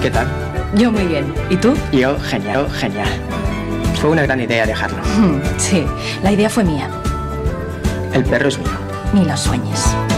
¿Qué tal? Yo muy bien. ¿Y tú? Yo, genial, genial. Fue una gran idea dejarlo. Sí, la idea fue mía. El perro es mío. Ni lo sueñes.